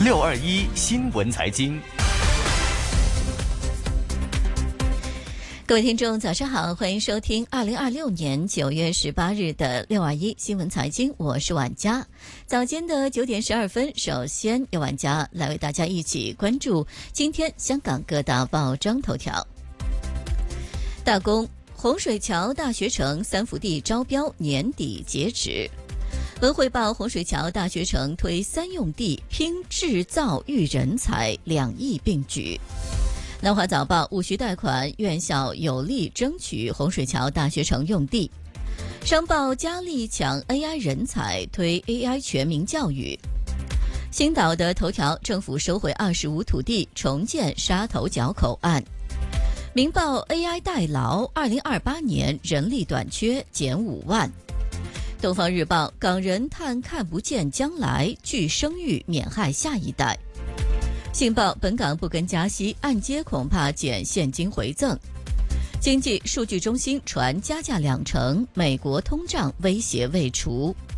621新闻财经。 各位听众早上好，欢迎收听2026年9月18日的621新闻财经，我是婉佳。早间的9点12分，首先由婉佳来为大家一起关注今天香港各大报章头条。大公，洪水桥大学城3幅地招标年底截止。文汇报，洪水桥大学城推3用地拼制造育人才，2亿并举。南华早报，五徐贷款，院校有力争取洪水桥大学城用地。商报，加力抢 AI 人才，推 AI 全民教育。星岛的头条，政府收回25土地，重建沙头角口岸。明报， AI 代劳，2028年人力短缺减5万。东方日报，港人叹看不见将来，拒生育免害下一代。信报，本港不跟加息，按揭恐怕减现金回赠。经济数据中心传加价2成，美国通胀威胁未除。